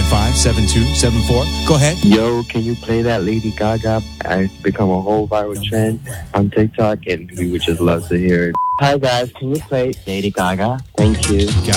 855-7274. Go ahead. Yo, can you play that Lady Gaga? It's become a whole viral trend on TikTok, and we would just love to hear it. Hi guys, can you play Lady Gaga? Thank you. Got